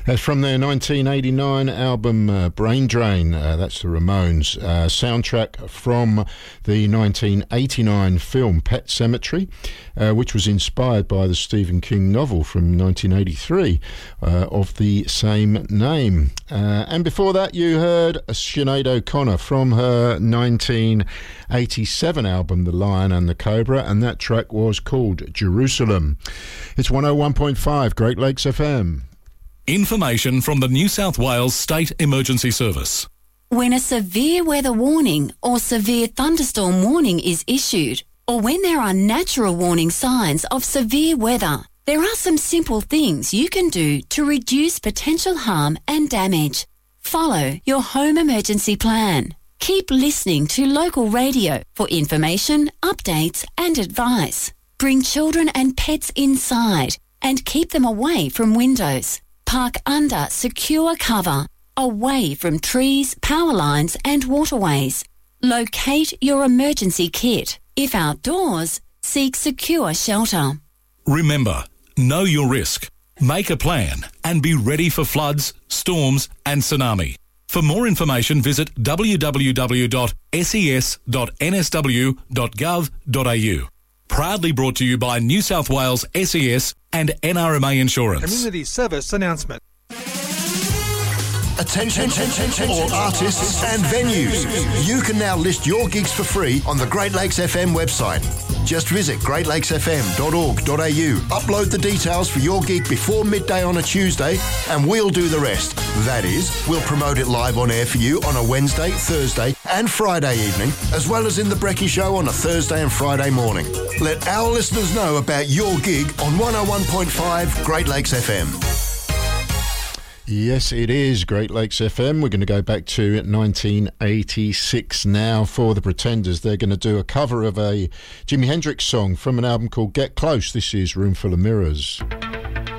That's from their 1989 album Brain Drain. That's the Ramones. Soundtrack from the 1989 film Pet Sematary, which was inspired by the Stephen King novel from 1983 of the same name. And before that, you heard Sinead O'Connor from her 1987 album The Lion and the Cobra, and that track was called Jerusalem. It's 101.5 Great Lakes FM. Information from the New South Wales State Emergency Service. When a severe weather warning or severe thunderstorm warning is issued, or when there are natural warning signs of severe weather, there are some simple things you can do to reduce potential harm and damage. Follow your home emergency plan. Keep listening to local radio for information, updates and advice. Bring children and pets inside and keep them away from windows. Park under secure cover, away from trees, power lines and waterways. Locate your emergency kit. If outdoors, seek secure shelter. Remember, know your risk, make a plan and be ready for floods, storms and tsunami. For more information, visit www.ses.nsw.gov.au. Proudly brought to you by New South Wales SES and NRMA Insurance. Community service announcement. Attention, all artists and venues. You can now list your gigs for free on the Great Lakes FM website. Just visit greatlakesfm.org.au, upload the details for your gig before midday on a Tuesday, and we'll do the rest. That is, we'll promote it live on air for you on a Wednesday, Thursday and Friday evening, as well as in the Brekkie Show on a Thursday and Friday morning. Let our listeners know about your gig on 101.5 Great Lakes FM. Yes, it is Great Lakes FM. We're going to go back to 1986 now for the Pretenders. They're going to do a cover of a Jimi Hendrix song from an album called Get Close. This is Room Full of Mirrors.